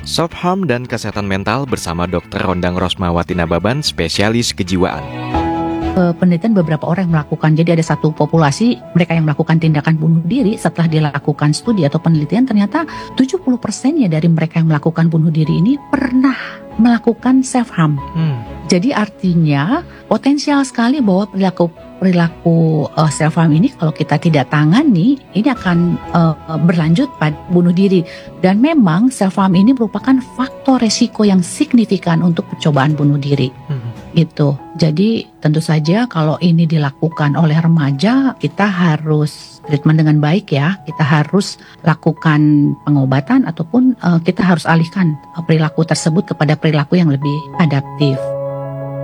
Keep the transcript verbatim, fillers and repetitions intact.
Self-harm dan kesehatan mental bersama dokter Rondang Rosmawati Nababan, spesialis kejiwaan. Uh, penelitian beberapa orang yang melakukan, jadi ada satu populasi mereka yang melakukan tindakan bunuh diri. Setelah dilakukan studi atau penelitian, ternyata tujuh puluh persennya dari mereka yang melakukan bunuh diri ini pernah melakukan self-harm. Hmm. Jadi artinya potensial sekali bahwa perilaku perilaku uh, self-harm ini kalau kita tidak tangani, ini akan uh, berlanjut pada bunuh diri. Dan memang self-harm ini merupakan faktor resiko yang signifikan untuk percobaan bunuh diri. Hmm. Gitu. Jadi tentu saja kalau ini dilakukan oleh remaja, kita harus treatment dengan baik ya. Kita harus lakukan pengobatan ataupun uh, kita harus alihkan uh, perilaku tersebut kepada perilaku yang lebih adaptif.